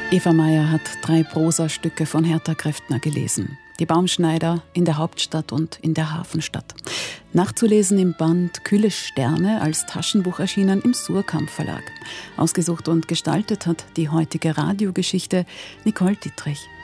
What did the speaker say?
Eva Meyer hat 3 Prosastücke von Herta Kräftner gelesen. Die Baumschneider in der Hauptstadt und in der Hafenstadt. Nachzulesen im Band Kühle Sterne, als Taschenbuch erschienen im Suhrkamp Verlag. Ausgesucht und gestaltet hat die heutige Radiogeschichte Nicole Dittrich.